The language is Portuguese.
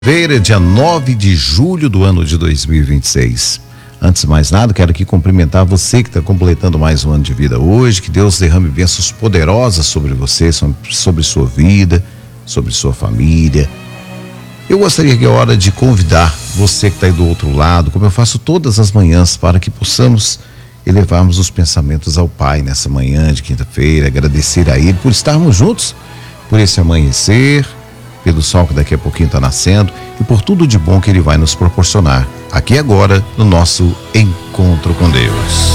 Feira, dia 9 de julho do ano de 2026. Antes de mais nada, quero aqui cumprimentar você que está completando mais um ano de vida hoje. Que Deus derrame bênçãos poderosas sobre você, sobre sua vida, sobre sua família. Eu gostaria que é hora de convidar você que está aí do outro lado, como eu faço todas as manhãs, para que possamos elevarmos os pensamentos ao Pai nessa manhã de quinta-feira, agradecer a Ele por estarmos juntos, por esse amanhecer, pelo sol que daqui a pouquinho está nascendo e por tudo de bom que Ele vai nos proporcionar aqui agora no nosso encontro com Deus.